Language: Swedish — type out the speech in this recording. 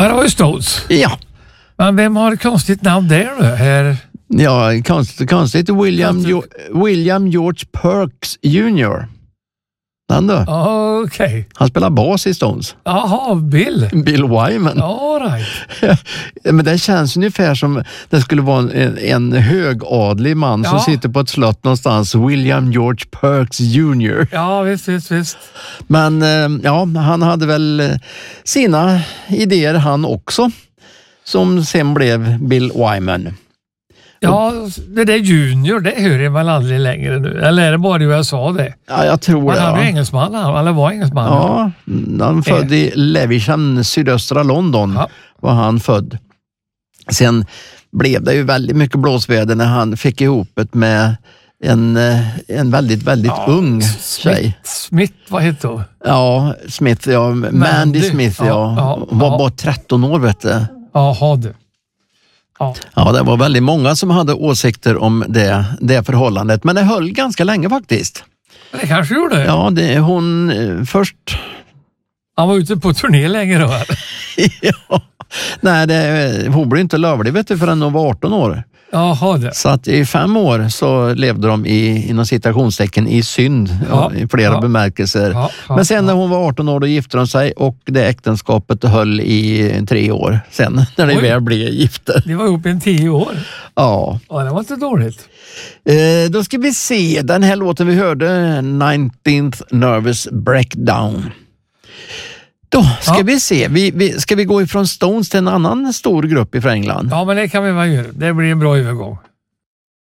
Ja, det var ju Stones. Ja. Men vem har ett konstigt namn där nu? Ja, konstigt. William George Perks Jr. Han då? Okej. Han spelar bas i Stones. Jaha, Bill Wyman. All right. Men det känns ungefär som det skulle vara en högadlig man som sitter på ett slott någonstans. William George Perks Jr. Ja, visst. Men han hade väl sina idéer han också, som sen blev Bill Wyman. Ja, det där Junior, det hör jag väl aldrig längre nu. Eller är det bara i USA det? Ja, jag tror det. Han är engelsman, eller var engelsman. Ja, han född i Lewisham, sydöstra London var han född. Sen blev det ju väldigt mycket blåsväder när han fick ihop det med en väldigt ung tjej. Smith, vad heter hon? Ja, Smith, ja. Mandy Smith, var bara 13 år, vet du. Jaha, du. Ja, det var väldigt många som hade åsikter om det förhållandet. Men det höll ganska länge faktiskt. Det kanske gjorde. Ja, hon först... Han var ute på turné länge då. Ja. Nej, hon blev inte lövlig, vet du, förrän hon var 18 år. Jaha, det. Så att i 5 år så levde de inom citationstecken i synd i flera bemärkelser. Men sen när hon var 18 år då gifte de sig och det äktenskapet höll i 3 år sen när det väl blev gifta. Det var ihop i 10 år. Ja. Ja, det var inte dåligt. Då ska vi se, den här låten vi hörde, 19th Nervous Breakdown. Då ska vi se, ska vi gå ifrån Stones till en annan stor grupp i England? Ja, men det kan vi väl göra. Det blir en bra övergång.